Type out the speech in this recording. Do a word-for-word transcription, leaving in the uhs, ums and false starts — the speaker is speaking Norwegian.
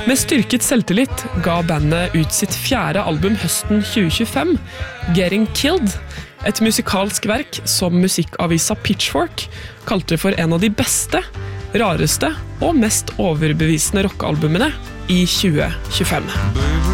Med styrket selvtillit ga bandet ut sitt fjerde album høsten tjue tjuefem, Getting Killed, et musikalsk verk som musikkavisa Pitchfork kalte for en av de beste, rareste og mest overbevisende rockealbumene i tjue tjuefem.